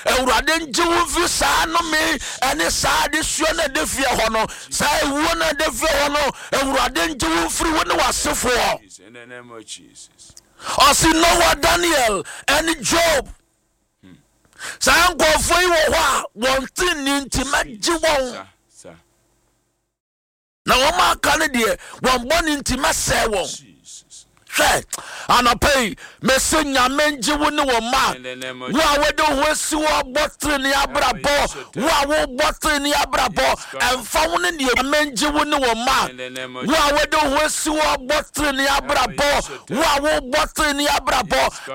Ewurade nje wo fi saa no me ene saa de suo na de fie ho no saa ewuo na de fie ho no Ewurade nje wo firi wo ne wasefo In the name of Jesus. Osi Noah, Daniel and Job saa nkofo yi wo ho a won tin ni ntimaji won Sir. na wo ma ka ne de won boni ntimase won Jesus. hwe anapei mese nyamenji wo ne wo ma In the name of wo a wode ho si wo botre ni abrabo wo a wo botre ni abrabo emfa wo ne nyamenji wo ne wo ma In the name of wo a wode ho si wo botre ni abrabo wo a wo botre ni abrabo